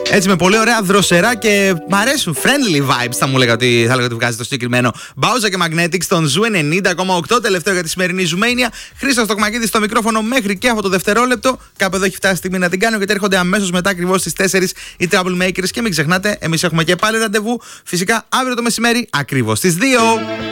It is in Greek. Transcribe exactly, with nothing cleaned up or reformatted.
Έτσι με πολύ ωραία δροσερά και μ' αρέσουν friendly vibes, θα μου έλεγα ότι, θα έλεγα ότι βγάζει το συγκεκριμένο Μπάουζα και Magnetic στον Ζου ενενήντα κόμμα οκτώ. Τελευταίο για τη σημερινή Ζουμένια. Χρήστος Τοκμακίδης στο μικρόφωνο μέχρι και αυτό το δευτερόλεπτο. Κάπου εδώ έχει φτάσει η στιγμή να την κάνω, γιατί έρχονται αμέσως μετά ακριβώς στις τέσσερις οι Troublemakers. Και μην ξεχνάτε, εμείς έχουμε και πάλι ραντεβού. Φυσικά αύριο το μεσημέρι ακριβώς στις δύο.